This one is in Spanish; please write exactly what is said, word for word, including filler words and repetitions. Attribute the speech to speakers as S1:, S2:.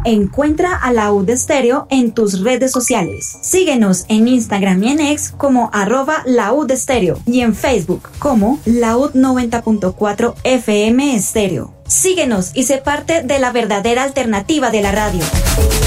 S1: Encuentra a Laúd Estéreo en tus redes sociales. Síguenos en Instagram y en X como arroba Laúd Estéreo y en Facebook como Laúd noventa punto cuatro F M Estéreo. Síguenos y sé parte de la verdadera alternativa de la radio.